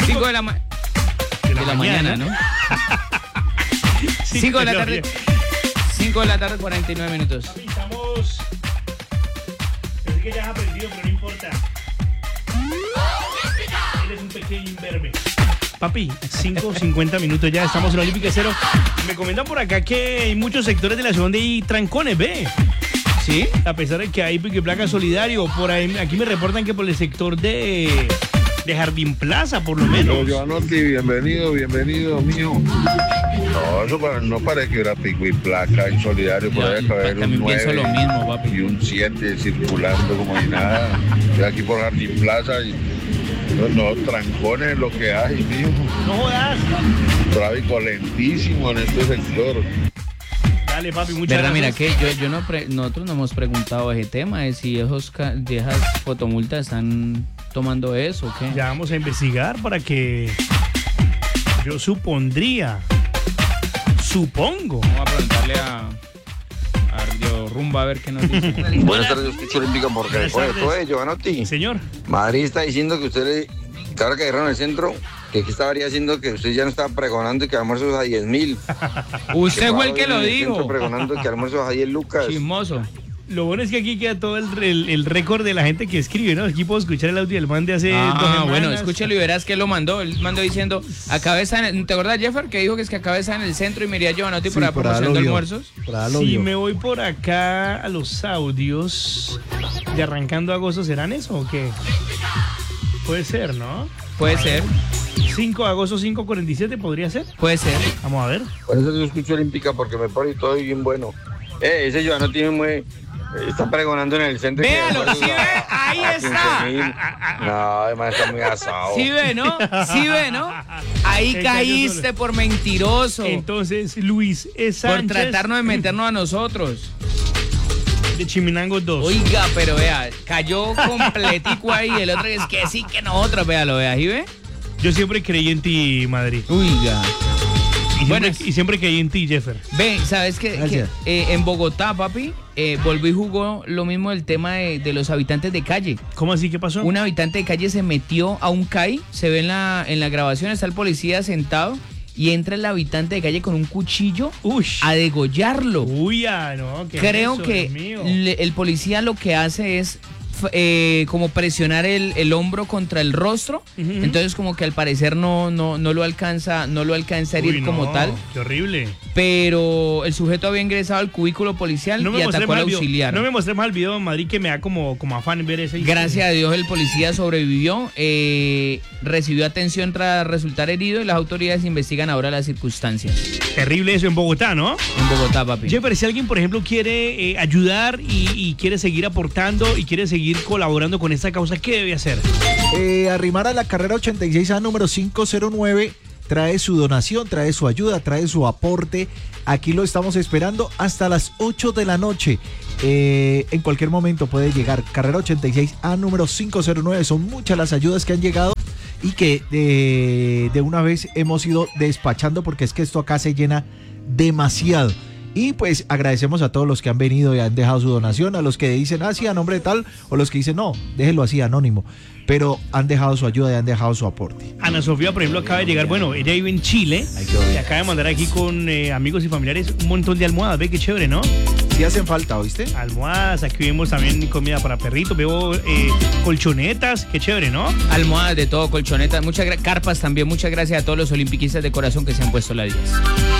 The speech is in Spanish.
5 de la mañana, ¿no? 5 de la tarde. 5 de la tarde, 49 minutos. Papi, estamos... Pensé que ya has aprendido, pero no importa. Eres un pequeño imberbe. Papi, 5:50 minutos ya, estamos en la Olímpica Cero. Me comentan por acá que hay muchos sectores de la ciudad donde hay trancones, ¿ve? ¿Sí? A pesar de que hay pico y placa solidario, por ahí, aquí me reportan que por el sector de Jardín Plaza, por lo menos. Giovanotti, bienvenido, mijo. No, eso no parece que era pico y placa y solidario, por ahí caber un también 9 pienso lo mismo, papi. y un 7 circulando como si nada. Estoy aquí por Jardín Plaza y no, trancones lo que hay, mijo. No jodas. Tráfico lentísimo en este sector. Dale, papi, muchas ¿Verdad? gracias. Mira que nosotros no hemos preguntado ese tema, de si esas fotomultas están tomando eso o qué. Ya vamos a investigar para que... Yo supongo. Vamos a preguntarle a Radio Rumba a ver qué nos dice. Buenas tardes, escucho Olímpica porque Buenas tardes. Giovanotti. Señor. Madrid está diciendo que usted, que ahora que dejaron el centro, que aquí estaría haciendo que usted ya no estaba pregonando y que almuerzos a 10.000. Usted fue el que lo dijo. Pregonando que almuerzos a 10 lucas. Chismoso. Lo bueno es que aquí queda todo el récord de la gente que escribe, ¿no? Aquí puedo escuchar el audio del man de hace 2 semanas. Bueno, escúchalo y verás que él lo mandó. Él mandó diciendo, acá está ¿te acuerdas, Jeffer? Que dijo que es que acá está en el centro y me iría Giovanotti por la promoción de almuerzos. Si me voy por acá a los audios de Arrancando Agosto, ¿serán eso o qué? Puede ser, ¿no? Puede ser. 5 de agosto, 5:47, ¿podría ser? Puede ser. Vamos a ver. Buenas tardes, escucho Olímpica porque me pone todo bien bueno. Ese Giovanotti está pregonando en el centro. Véalo, sí ve, ahí está. No, además está muy asado. Sí ve, ¿no? Ahí caíste por mentiroso. Entonces, Luis E. Sánchez. Por tratarnos de meternos a nosotros. De Chiminango 2. Oiga, pero vea, cayó completico ahí. El otro es que sí, que nosotros, véalo, vea, ¿sí ve? Yo siempre creí en ti, Madrid. Oiga. Y siempre creí en ti, Jeffer. Ven, ¿sabes qué? En Bogotá, papi, volvió y jugó lo mismo del tema de los habitantes de calle. ¿Cómo así? ¿Qué pasó? Un habitante de calle se metió a un CAI, se ve en la grabación, está el policía sentado y entra el habitante de calle con un cuchillo a degollarlo. Uy, no. Creo que el policía lo que hace es como presionar el hombro contra el rostro. Entonces como que al parecer no lo alcanza a herir como tal. Qué horrible. Pero el sujeto había ingresado al cubículo policial y atacó al auxiliar. No me mostré más el video en Madrid, que me da como afán ver ese. Gracias a Dios el policía sobrevivió, recibió atención tras resultar herido y las autoridades investigan ahora las circunstancias. Terrible eso en Bogotá, ¿no? En Bogotá, papi. Jeffer, si alguien, por ejemplo, quiere ayudar y quiere seguir aportando y quiere seguir colaborando con esta causa, ¿qué debe hacer? Arrimar a la carrera 86A número 509, trae su donación, trae su ayuda, trae su aporte. Aquí lo estamos esperando hasta las 8 de la noche. En cualquier momento puede llegar. Carrera 86A número 509. Son muchas las ayudas que han llegado y que de una vez hemos ido despachando, porque es que esto acá se llena demasiado. Y pues agradecemos a todos los que han venido y han dejado su donación, a los que dicen, sí, a nombre de tal, o los que dicen, no, déjelo así, anónimo. Pero han dejado su ayuda y han dejado su aporte. Ana Sofía, por ejemplo, acaba de llegar, bueno, ella vive en Chile, y acaba de mandar aquí con amigos y familiares un montón de almohadas, ve qué chévere, ¿no? Sí hacen falta, ¿oíste? Almohadas, aquí vemos también comida para perritos, veo colchonetas, qué chévere, ¿no? Almohadas de todo, colchonetas, carpas también, muchas gracias a todos los olimpiquistas de corazón que se han puesto la 10.